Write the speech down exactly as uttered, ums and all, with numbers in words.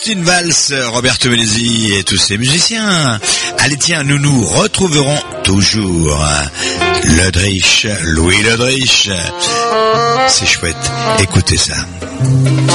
Une valse, Roberto Melezi et tous ses musiciens. Allez tiens, nous nous retrouverons toujours. Ledrich, Louis Ledrich. C'est chouette, écoutez ça.